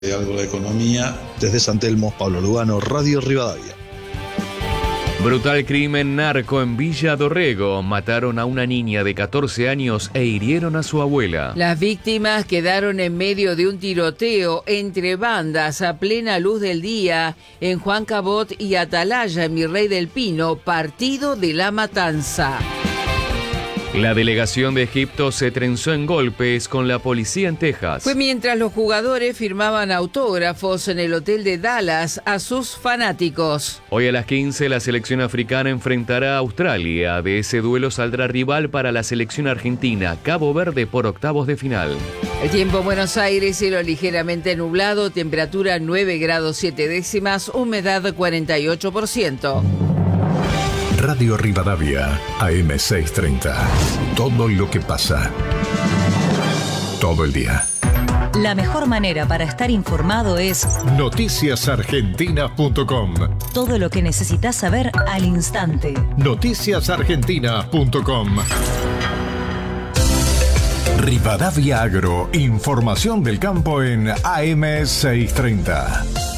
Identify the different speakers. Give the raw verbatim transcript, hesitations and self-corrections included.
Speaker 1: Algo de economía.
Speaker 2: Desde San Telmo, Pablo Lugano, Radio Rivadavia.
Speaker 3: Brutal crimen narco en Villa Dorrego. Mataron a una niña de catorce años e hirieron a su abuela.
Speaker 4: Las víctimas quedaron en medio de un tiroteo entre bandas a plena luz del día en Juan Cabot y Atalaya, en Virrey del Pino, partido de La Matanza.
Speaker 3: La delegación de Egipto se trenzó en golpes con la policía en Texas.
Speaker 4: Fue mientras los jugadores firmaban autógrafos en el hotel de Dallas a sus fanáticos.
Speaker 3: Hoy a las quince la selección africana enfrentará a Australia. De ese duelo saldrá rival para la selección argentina, Cabo Verde, por octavos de final.
Speaker 4: El tiempo en Buenos Aires, cielo ligeramente nublado, temperatura nueve grados siete décimas, humedad cuarenta y ocho por ciento.
Speaker 5: Radio Rivadavia, A M seiscientos treinta. Todo lo que pasa. Todo el día.
Speaker 6: La mejor manera para estar informado es
Speaker 5: noticias argentinas punto com.
Speaker 6: Todo lo que necesitas saber al instante.
Speaker 5: noticias argentinas punto com. Rivadavia Agro, información del campo en A M seiscientos treinta.